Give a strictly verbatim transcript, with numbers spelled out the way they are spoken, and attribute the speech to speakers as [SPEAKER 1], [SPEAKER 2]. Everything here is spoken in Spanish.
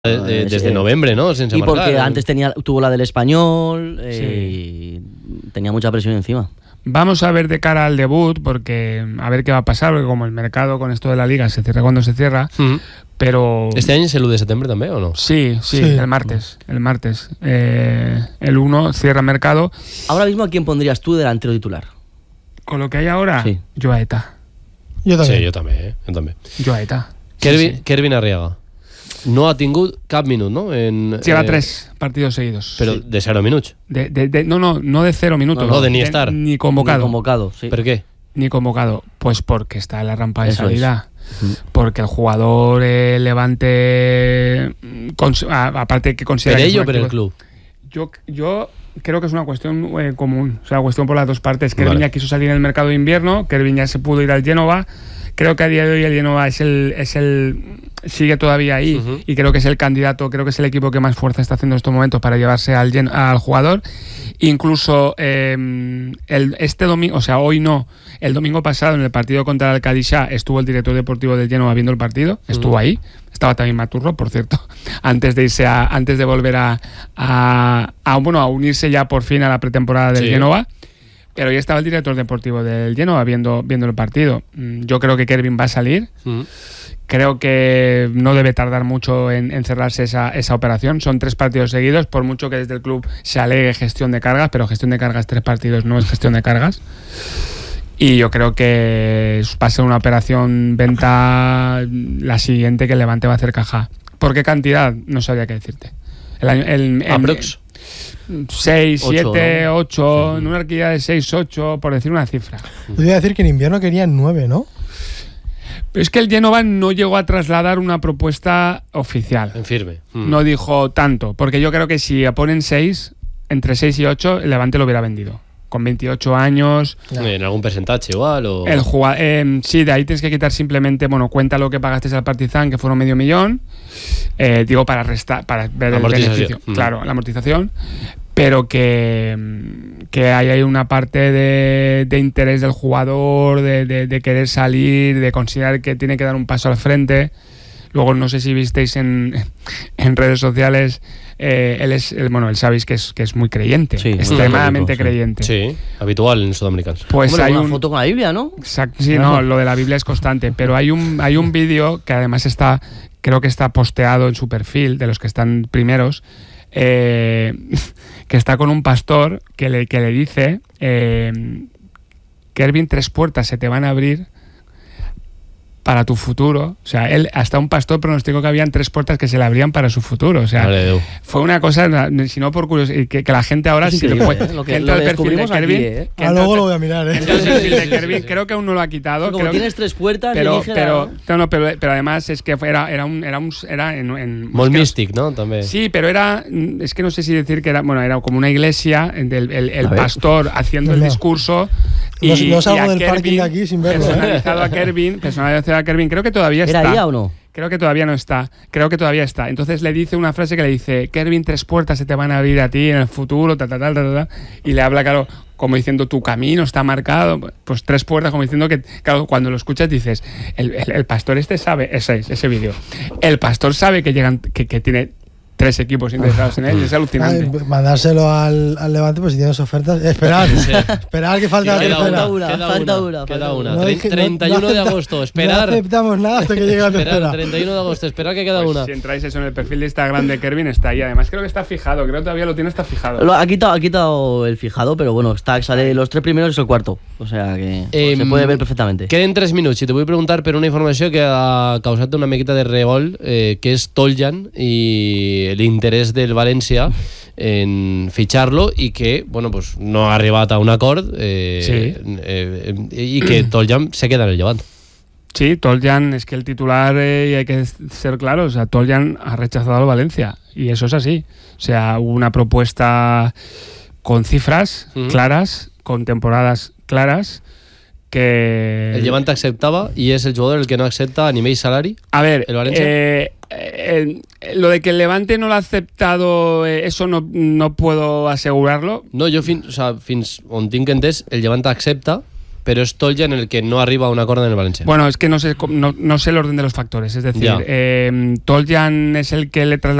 [SPEAKER 1] Eh, desde eh, noviembre, ¿no? Sense
[SPEAKER 2] y
[SPEAKER 1] marcar,
[SPEAKER 2] porque
[SPEAKER 1] ¿no?
[SPEAKER 2] antes tenía, tuvo la del Español eh, sí. y tenía mucha presión encima.
[SPEAKER 3] Vamos a ver de cara al debut, porque a ver qué va a pasar, porque como el mercado con esto de la liga se cierra cuando se cierra, uh-huh. pero...
[SPEAKER 1] ¿Este año es el uno de septiembre también o no?
[SPEAKER 3] Sí, sí, sí. el martes, el martes. Eh, el uno cierra mercado.
[SPEAKER 2] Ahora mismo, ¿a quién pondrías tú delantero titular?
[SPEAKER 3] Con lo que hay ahora,
[SPEAKER 2] sí.
[SPEAKER 3] Joaeta.
[SPEAKER 4] Yo también.
[SPEAKER 1] Sí, yo también, ¿eh? Yo también.
[SPEAKER 3] Joaeta.
[SPEAKER 1] Kervin,
[SPEAKER 3] sí, sí.
[SPEAKER 1] Kervin Arriaga. No ha tingut cap minut, no? En,
[SPEAKER 3] Lleva
[SPEAKER 1] eh,
[SPEAKER 3] tres partidos seguidos.
[SPEAKER 1] Pero
[SPEAKER 3] sí.
[SPEAKER 1] de cero minutos.
[SPEAKER 3] De, de, de, no, no, no de cero minutos.
[SPEAKER 1] No, no de ni estar.
[SPEAKER 3] De, ni convocado.
[SPEAKER 2] Ni convocado, sí.
[SPEAKER 1] ¿Por qué?
[SPEAKER 3] Ni convocado. Pues porque está en la rampa de
[SPEAKER 2] Eso
[SPEAKER 3] salida.
[SPEAKER 2] Es.
[SPEAKER 3] Porque el jugador eh, Levante, con, a, aparte que considera...
[SPEAKER 1] ¿Per
[SPEAKER 3] que
[SPEAKER 1] ello o per el club?
[SPEAKER 3] Yo, yo creo que es una cuestión eh, común. O sea, una cuestión por las dos partes. Kervin
[SPEAKER 1] vale.
[SPEAKER 3] ya quiso salir en el mercado de invierno. Kervin ya se pudo ir al Génova. Creo que a día de hoy el Génova es el, es el sigue todavía ahí uh-huh. y creo que es el candidato, creo que es el equipo que más fuerza está haciendo en estos momentos para llevarse al, al jugador. Incluso eh, el, este domingo, o sea, hoy no, el domingo pasado en el partido contra el Alcadixá estuvo el director deportivo del Génova viendo el partido, uh-huh. estuvo ahí, estaba también Maturro, por cierto, antes de irse a, antes de volver a, a, a bueno, a unirse ya por fin a la pretemporada del sí. Génova. Pero ya estaba el director deportivo del Genoa viendo, viendo el partido. Yo creo que Kervin va a salir. Mm. Creo que no debe tardar mucho en, en cerrarse esa, esa operación. Son tres partidos seguidos, por mucho que desde el club se alegue gestión de cargas, pero gestión de cargas tres partidos no es gestión de cargas. Y yo creo que va a ser una operación venta la siguiente que el Levante va a hacer caja. ¿Por qué cantidad? No sabría qué decirte. El año, el, el,
[SPEAKER 1] Aprox.
[SPEAKER 3] seis, siete,
[SPEAKER 2] ¿no?
[SPEAKER 3] ocho,
[SPEAKER 2] Sí.
[SPEAKER 3] en una horquilla de seis, ocho, por decir una cifra.
[SPEAKER 4] Podría decir que en invierno querían nueve, ¿no?
[SPEAKER 3] Pero es que el Génova no llegó a trasladar una propuesta oficial.
[SPEAKER 1] En firme. Mm.
[SPEAKER 3] No dijo tanto, porque yo creo que si ponen seis, entre seis y ocho, el Levante lo hubiera vendido. Con veintiocho años.
[SPEAKER 1] No. ¿En algún porcentaje igual? O...
[SPEAKER 3] El jugador, eh, sí, de ahí tienes que quitar simplemente, bueno, cuenta lo que pagaste al Partizan, que fueron medio millón. Eh, digo, para restar, para ver el beneficio. Mm. Claro, la amortización. Pero que, que hay, hay una parte de, de interés del jugador, de, de, de querer salir, de considerar que tiene que dar un paso al frente. Luego, no sé si visteis en, en redes sociales, eh, él es, él, bueno, él sabéis que es, que es muy creyente,
[SPEAKER 2] sí,
[SPEAKER 3] extremadamente
[SPEAKER 2] sí.
[SPEAKER 3] creyente.
[SPEAKER 1] Sí, habitual en sudamericanos.
[SPEAKER 3] Pues
[SPEAKER 2] Hombre,
[SPEAKER 3] hay
[SPEAKER 2] una
[SPEAKER 3] un,
[SPEAKER 2] foto con la Biblia, ¿no?
[SPEAKER 3] Exacto, sí, no, lo de la Biblia es constante, pero hay un, hay un vídeo que además está, creo que está posteado en su perfil, de los que están primeros, eh, que está con un pastor que le, que le dice, eh, Kervin, tres puertas se te van a abrir para tu futuro. O sea, él, hasta un pastor pronosticó que habían tres puertas que se le abrían para su futuro. O sea, vale, fue una cosa, si no por curiosidad, que, que la gente ahora
[SPEAKER 2] es
[SPEAKER 3] sí le puede,
[SPEAKER 2] ¿eh? Lo que,
[SPEAKER 3] que entra
[SPEAKER 2] lo
[SPEAKER 3] el perfil de Kervin.
[SPEAKER 2] Aquí, ¿eh?
[SPEAKER 4] Ah, luego lo voy a mirar, ¿eh?
[SPEAKER 3] Entra el perfil de Kervin, creo que aún no lo ha quitado.
[SPEAKER 2] Como
[SPEAKER 3] creo
[SPEAKER 2] tienes
[SPEAKER 3] que,
[SPEAKER 2] tres puertas,
[SPEAKER 3] pero, pero,
[SPEAKER 2] la...
[SPEAKER 3] no, no, pero, pero además es que era, era un, era un, era en, en
[SPEAKER 1] Molt
[SPEAKER 3] es que
[SPEAKER 1] místic, ¿no? También.
[SPEAKER 3] Sí, pero era, es que no sé si decir que era, bueno, era como una iglesia, el, el, el pastor haciendo el discurso.
[SPEAKER 4] No,
[SPEAKER 3] y,
[SPEAKER 4] no salgo
[SPEAKER 3] y
[SPEAKER 4] del
[SPEAKER 3] Kervin,
[SPEAKER 4] parking de aquí sin verlo.
[SPEAKER 3] Personalizado a Kervin, personalizado a Kervin, creo que todavía está.
[SPEAKER 2] ¿Era ella o no?
[SPEAKER 3] Creo que todavía no está. Creo que todavía está. Entonces le dice una frase que le dice, Kervin, tres puertas se te van a abrir a ti en el futuro, ta, ta, ta, ta, ta, y le habla, claro, como diciendo, tu camino está marcado, pues tres puertas, como diciendo que, claro, cuando lo escuchas dices, el, el, el pastor este sabe, ese es, ese vídeo, el pastor sabe que llegan, que, que tiene tres equipos interesados en él, y es alucinante.
[SPEAKER 4] Ay, mandárselo al, al Levante, pues si tienes ofertas. Esperad, sí. esperad que falta
[SPEAKER 1] queda
[SPEAKER 4] la tercera.
[SPEAKER 1] una,
[SPEAKER 2] Falta una, falta una.
[SPEAKER 1] Queda una.
[SPEAKER 4] No dije,
[SPEAKER 1] treinta y uno
[SPEAKER 4] no, no
[SPEAKER 1] de
[SPEAKER 4] acepta,
[SPEAKER 1] agosto, esperar.
[SPEAKER 4] No aceptamos nada hasta que llegue la tercera.
[SPEAKER 1] Esperar, treinta y uno de agosto, esperar que queda
[SPEAKER 3] Pues
[SPEAKER 1] una.
[SPEAKER 3] si entráis eso en el perfil de Instagram de Kervin, está ahí. Además creo que está fijado, creo que todavía lo tiene, está fijado.
[SPEAKER 2] Lo, ha, quitado, ha quitado el fijado, pero bueno, está, sale los tres primeros y es el cuarto. O sea que eh, se puede ver perfectamente.
[SPEAKER 1] Queden tres minuts i te vull preguntar per una informació que ha causat una miqueta de revolt, eh, que és Toljan i l'interès del València en fitxar-lo i que, bueno, pues no ha arribat a un acord eh,
[SPEAKER 3] sí.
[SPEAKER 1] eh, i que Toljan se queda en el Levante.
[SPEAKER 3] Sí, Toljan, es que el titular, eh, y hay que ser claros, o sea, Toljan ha rechazado al Valencia y eso es así. O sea, hubo una propuesta con cifras uh-huh. claras, con temporadas claras, que...
[SPEAKER 1] El Levante acceptaba y es el jugador el que no acepta a nivell salari.
[SPEAKER 3] A ver,
[SPEAKER 1] el Valencia.
[SPEAKER 3] Eh, eh, lo de que el Levante no lo ha aceptado, eh, eso no, no puedo asegurarlo.
[SPEAKER 1] No, jo fins, o sea, fins on tinc entès, el Levante accepta, pero es Toljan el que no arriba a un acord en el Valencia.
[SPEAKER 3] Bueno, es que no sé, no, no sé el orden de los factores. Es decir, eh, Toljan es el que le traslada